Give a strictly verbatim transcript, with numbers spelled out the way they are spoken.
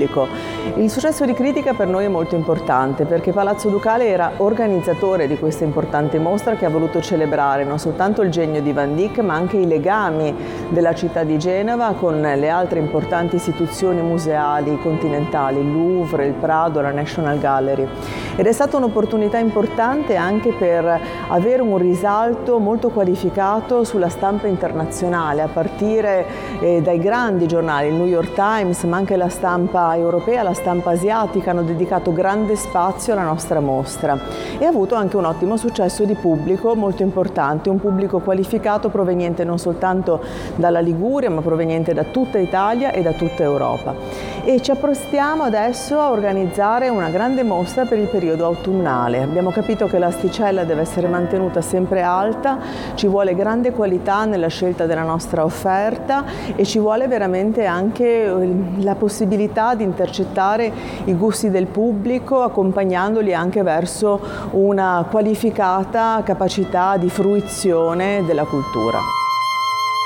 pubblico. Il successo di critica per noi è molto importante perché Palazzo Ducale era organizzatore di questa importante mostra che ha voluto celebrare non soltanto il genio di Van Dyck ma anche i legami della città di Genova con le altre importanti istituzioni museali continentali, il Louvre, il Prado, la National Gallery. Ed è stata un'opportunità importante anche per avere un risalto molto qualificato sulla stampa internazionale, a partire eh, dai grandi giornali, il New York Times, ma anche la stampa europea, la stampa asiatica, hanno dedicato grande spazio alla nostra mostra e ha avuto anche un ottimo successo di pubblico molto importante, un pubblico qualificato proveniente non soltanto dalla Liguria ma proveniente da tutta Italia e da tutta Europa. E ci apprestiamo adesso a organizzare una grande mostra per il periodo autunnale. Abbiamo capito che l'asticella deve essere mantenuta sempre alta, ci vuole grande qualità nella scelta della nostra offerta e ci vuole veramente anche la possibilità di intercettare i gusti del pubblico, accompagnandoli anche verso una qualificata capacità di fruizione della cultura.